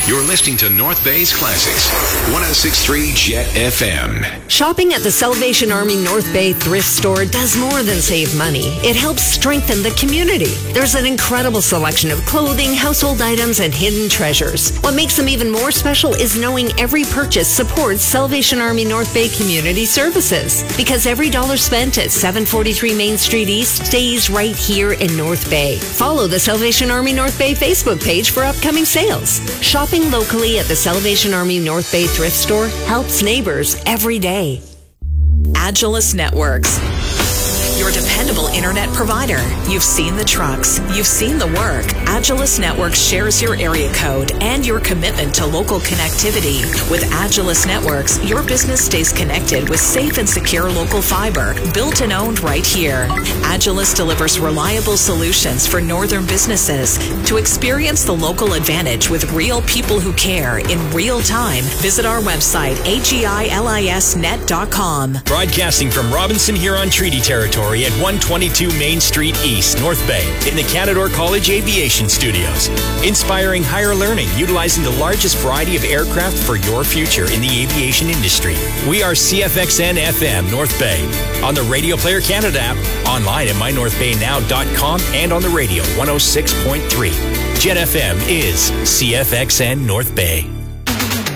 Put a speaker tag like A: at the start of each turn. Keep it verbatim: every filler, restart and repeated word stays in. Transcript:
A: You're listening to North Bay's Classics. one oh six point three Jet F M.
B: Shopping at the Salvation Army North Bay thrift store does more than save money. It helps strengthen the community. There's an incredible selection of clothing, household items, and hidden treasures. What makes them even more special is knowing every purchase supports Salvation Army North Bay Community Services. Because every dollar spent at seven forty-three Main Street East stays right here in North Bay. Follow the Salvation Army North Bay Facebook page for upcoming sales. Shopping locally at the Salvation Army North Bay thrift store helps neighbors every day.
C: Agilus Networks, your dependable internet provider. You've seen the trucks. You've seen the work. Agilus Networks shares your area code and your commitment to local connectivity. With Agilus Networks, your business stays connected with safe and secure local fiber, built and owned right here. Agilus delivers reliable solutions for northern businesses. To experience the local advantage with real people who care in real time, visit our website, A G I L I S net dot com.
D: Broadcasting from Robinson Huron Treaty Territory at one twenty-two Main Street East, North Bay, in the Canadore College Aviation Studios. Inspiring higher learning, utilizing the largest variety of aircraft for your future in the aviation industry. We are C F X N F M North Bay, on the Radio Player Canada app, online at my north bay now dot com, and on the radio one oh six point three. Jet F M is C F X N North Bay.